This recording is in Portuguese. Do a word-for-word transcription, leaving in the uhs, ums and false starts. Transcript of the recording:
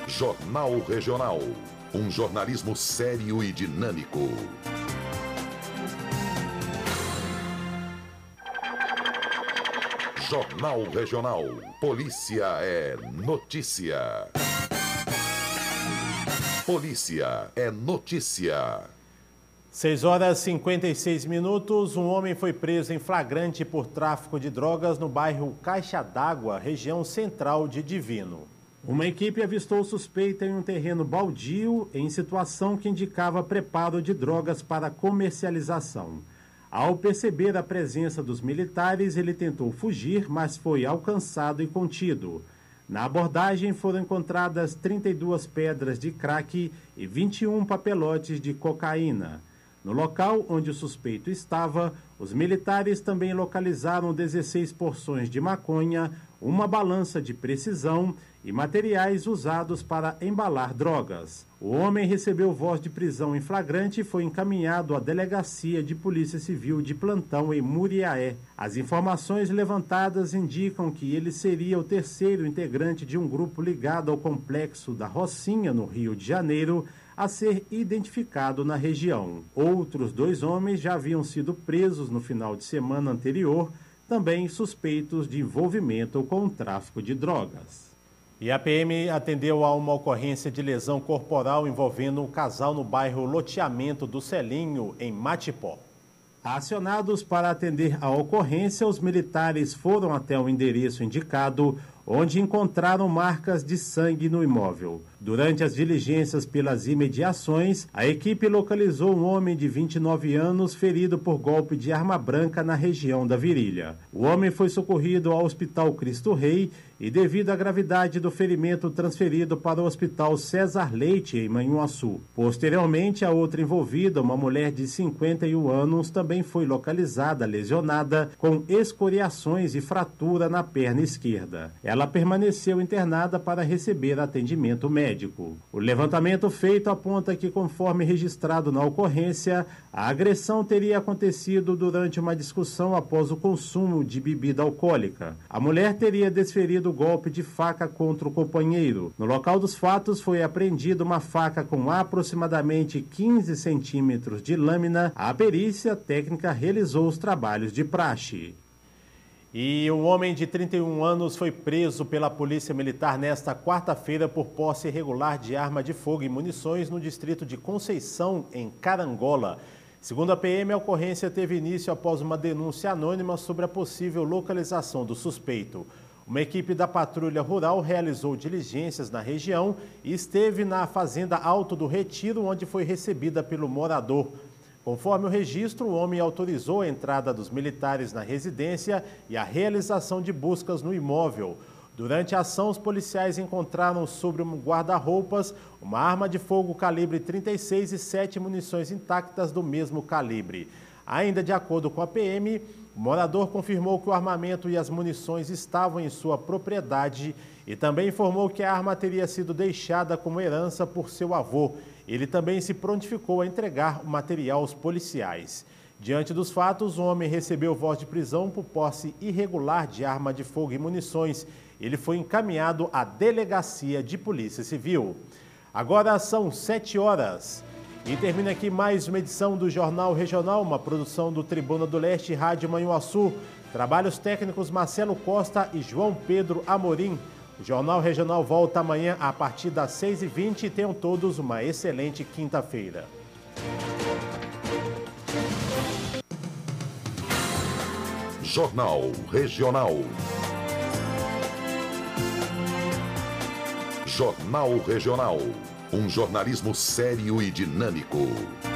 Jornal Regional. Um jornalismo sério e dinâmico. Jornal Regional. Polícia é notícia. Polícia é notícia. seis horas e cinquenta e seis minutos, um homem foi preso em flagrante por tráfico de drogas no bairro Caixa d'Água, região central de Divino. Uma equipe avistou o suspeito em um terreno baldio em situação que indicava preparo de drogas para comercialização. Ao perceber a presença dos militares, ele tentou fugir, mas foi alcançado e contido. Na abordagem foram encontradas trinta e duas pedras de crack e vinte e um papelotes de cocaína. No local onde o suspeito estava, os militares também localizaram dezesseis porções de maconha, uma balança de precisão e materiais usados para embalar drogas. O homem recebeu voz de prisão em flagrante e foi encaminhado à Delegacia de Polícia Civil de plantão em Muriaé. As informações levantadas indicam que ele seria o terceiro integrante de um grupo ligado ao complexo da Rocinha, no Rio de Janeiro, a ser identificado na região. Outros dois homens já haviam sido presos no final de semana anterior, também suspeitos de envolvimento com o tráfico de drogas. E a P M atendeu a uma ocorrência de lesão corporal envolvendo um casal no bairro Loteamento do Celinho, em Matipó. Acionados para atender a ocorrência, os militares foram até o endereço indicado, onde encontraram marcas de sangue no imóvel. Durante as diligências pelas imediações, a equipe localizou um homem de vinte e nove anos ferido por golpe de arma branca na região da virilha. O homem foi socorrido ao Hospital Cristo Rei e, devido à gravidade do ferimento, transferido para o Hospital César Leite, em Manhuaçu. Posteriormente, a outra envolvida, uma mulher de cinquenta e um anos, também foi localizada lesionada com escoriações e fratura na perna esquerda. Ela permaneceu internada para receber atendimento médico. O levantamento feito aponta que, conforme registrado na ocorrência, a agressão teria acontecido durante uma discussão após o consumo de bebida alcoólica. A mulher teria desferido o golpe de faca contra o companheiro. No local dos fatos foi apreendida uma faca com aproximadamente quinze centímetros de lâmina. A perícia técnica realizou os trabalhos de praxe. E um homem de trinta e um anos foi preso pela Polícia Militar nesta quarta-feira por posse irregular de arma de fogo e munições no distrito de Conceição, em Carangola. Segundo a P M, a ocorrência teve início após uma denúncia anônima sobre a possível localização do suspeito. Uma equipe da Patrulha Rural realizou diligências na região e esteve na Fazenda Alto do Retiro, onde foi recebida pelo morador. Conforme o registro, o homem autorizou a entrada dos militares na residência e a realização de buscas no imóvel. Durante a ação, os policiais encontraram sobre um guarda-roupas uma arma de fogo calibre trinta e seis e sete munições intactas do mesmo calibre. Ainda de acordo com a P M, o morador confirmou que o armamento e as munições estavam em sua propriedade e também informou que a arma teria sido deixada como herança por seu avô. Ele também se prontificou a entregar o material aos policiais. Diante dos fatos, o homem recebeu voz de prisão por posse irregular de arma de fogo e munições. Ele foi encaminhado à Delegacia de Polícia Civil. Agora são sete horas. E termina aqui mais uma edição do Jornal Regional, uma produção do Tribuna do Leste e Rádio Manhuaçu. Trabalhos técnicos Marcelo Costa e João Pedro Amorim. O Jornal Regional volta amanhã a partir das seis e vinte e tenham todos uma excelente quinta-feira. Jornal Regional. Jornal Regional. Um jornalismo sério e dinâmico.